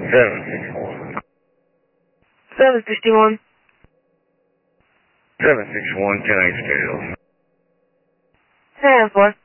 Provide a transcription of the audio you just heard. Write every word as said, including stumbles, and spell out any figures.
seven six one. seven sixty-one. seven six one, ten eight scale. ten four.